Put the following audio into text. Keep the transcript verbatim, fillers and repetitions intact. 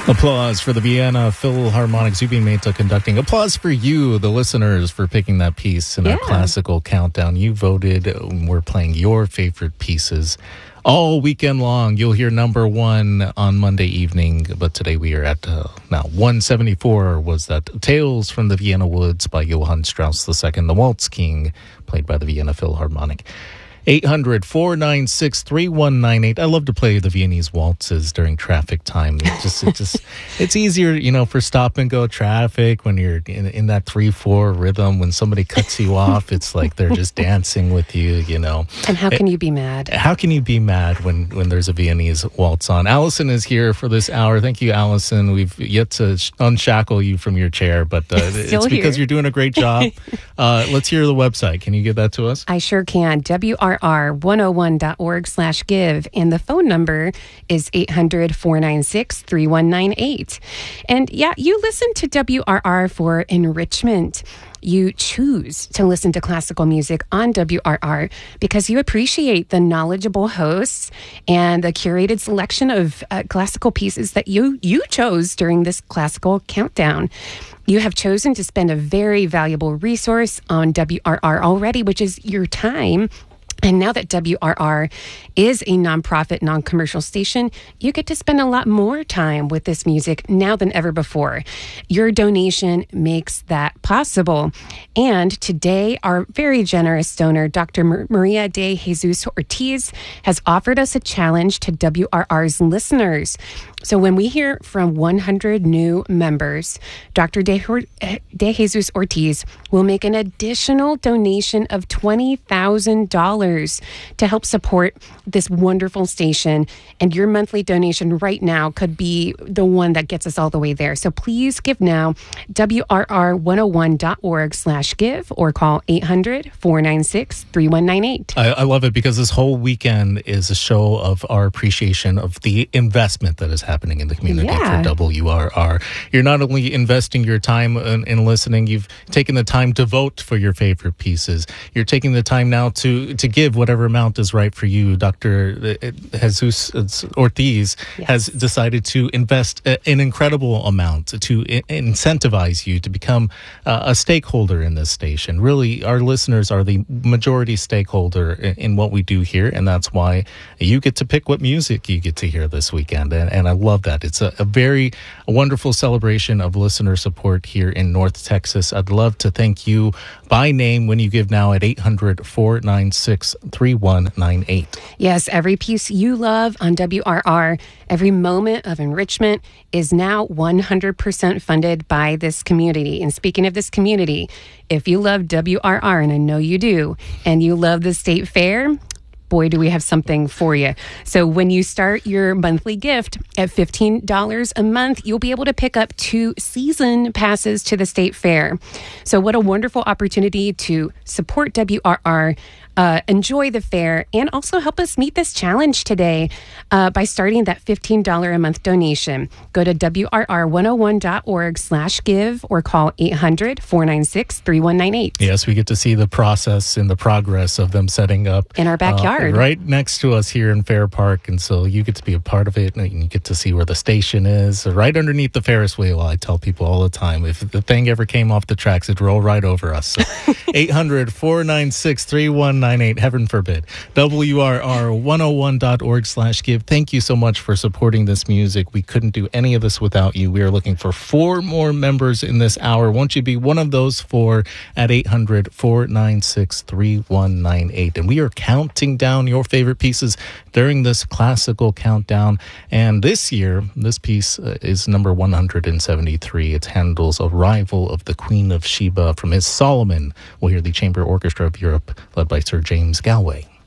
Applause for the Vienna Philharmonic Zubin Mehta conducting. Applause for you, the listeners, for picking that piece in Yeah. our classical countdown. You voted. We're playing your favorite pieces all weekend long. You'll hear number one on Monday evening, but today we are at uh, now one seventy-four was that Tales from the Vienna Woods by Johann Strauss the Second, the Waltz King, played by the Vienna Philharmonic. eight hundred, four nine six, three one nine eight. I love to play the Viennese waltzes during traffic time. It just, it just, it's easier, you know, for stop and go traffic when you're in, in that three four rhythm. When somebody cuts you off, it's like they're just dancing with you, you know. And how can you be mad? How can you be mad when, when there's a Viennese waltz on? Allison is here for this hour. Thank you, Allison. We've yet to sh- unshackle you from your chair, but uh, it's Still because here. you're doing a great job. uh, let's hear the website. Can you give that to us? I sure can. W R R one oh one dot org slash give. And the phone number is eight hundred, four nine six, three one nine eight. And yeah, you listen to W R R for enrichment. You choose to listen to classical music on W R R because you appreciate the knowledgeable hosts and the curated selection of uh, classical pieces that you, you chose during this classical countdown. You have chosen to spend a very valuable resource on W R R already, which is your time. And now that W R R is a nonprofit, non-commercial station, you get to spend a lot more time with this music now than ever before. Your donation makes that possible. And today, our very generous donor, Doctor Mar- Maria de Jesus Ortiz, has offered us a challenge to W R R's listeners. So when we hear from one hundred new members, Doctor De, de Jesus Ortiz will make an additional donation of twenty thousand dollars to help support this wonderful station. And your monthly donation right now could be the one that gets us all the way there. So please give now, W R R one oh one dot org slash give, or call eight hundred, four nine six, three one nine eight. I, I love it because this whole weekend is a show of our appreciation of the investment that is happening in the community Yeah. for W R R. You're not only investing your time in, in listening, you've taken the time to vote for your favorite pieces. You're taking the time now to, to give whatever amount is right for you. Doctor Jesus Ortiz Yes. has decided to invest a- an incredible amount to i- incentivize you to become uh, a stakeholder in this station. Really, our listeners are the majority stakeholder in, in what we do here, and that's why you get to pick what music you get to hear this weekend, and, and I love that. It's a, a very wonderful celebration of listener support here in North Texas. I'd love to thank you by name when you give now at eight hundred, four nine six, three one nine eight. Yes, every piece you love on W R R, every moment of enrichment is now one hundred percent funded by this community. And speaking of this community, if you love W R R, and I know you do, and you love the State Fair, boy, do we have something for you. So when you start your monthly gift at fifteen dollars a month, you'll be able to pick up two season passes to the State Fair. So what a wonderful opportunity to support W R R, uh, enjoy the fair, and also help us meet this challenge today uh, by starting that fifteen dollars a month donation. Go to W R R one oh one dot org slash give or call eight hundred, four nine six, three one nine eight. Yes, we get to see the process and the progress of them setting up In our backyard. uh, right next to us here in Fair Park. And so you get to be a part of it, and you get to see where the station is, right underneath the Ferris wheel. I tell people all the time, if the thing ever came off the tracks, it'd roll right over us. So eight hundred, four nine six, three one nine eight, heaven forbid. W R R one oh one dot org slash give. Thank you so much for supporting this music. We couldn't do any of this without you. We are looking for four more members in this hour. Won't you be one of those four at eight hundred, four nine six, three one nine eight? And we are counting down your favorite pieces during this classical countdown. And this year, this piece uh, is number one hundred seventy-three. It's Handel's Arrival of the Queen of Sheba from his Solomon. We'll hear the Chamber Orchestra of Europe led by Sir James Galway.